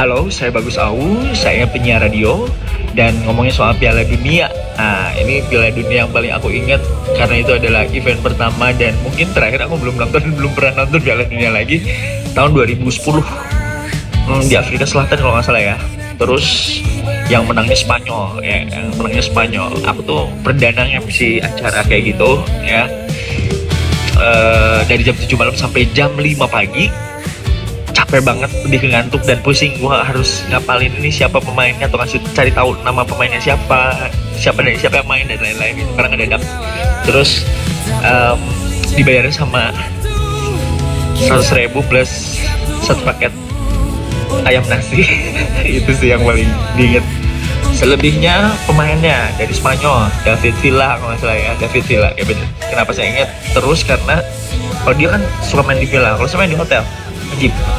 Halo, saya Bagus Au, saya penyiar radio dan ngomongin soal Piala Dunia. Nah, ini Piala Dunia yang paling aku ingat karena itu adalah event pertama dan mungkin terakhir aku belum pernah nonton Piala Dunia lagi tahun 2010 di Afrika Selatan kalau nggak salah ya. Terus yang menangnya Spanyol, ya, yang menangnya Spanyol. Aku tuh perdana MC acara kayak gitu, ya. Dari jam 7 malam sampai jam 5 pagi. Capek banget, lebih ke ngantuk dan pusing. Gua harus ngapalin ini siapa pemainnya atau ngasih cari tahu nama pemainnya siapa yang main dan lain-lain itu karena ngedadak. Terus dibayarin sama 100.000 plus satu paket ayam nasi. Itu sih yang paling diinget. Selebihnya pemainnya dari Spanyol, David Villa kalau nggak salah ya, David Villa. Kenapa saya ingat terus karena kalau dia kan suka main di villa, kalau saya main di hotel, wajib